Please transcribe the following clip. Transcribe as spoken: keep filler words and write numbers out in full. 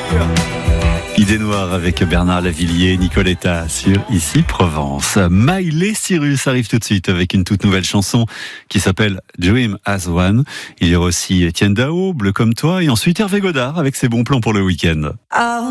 Idée noire avec Bernard Lavillier, Nicoletta sur Ici Provence. Miley Cyrus arrive tout de suite avec une toute nouvelle chanson qui s'appelle Dream as One. Il y aura aussi Etienne Dao, Bleu comme toi, et ensuite Hervé Godard avec ses bons plans pour le week-end.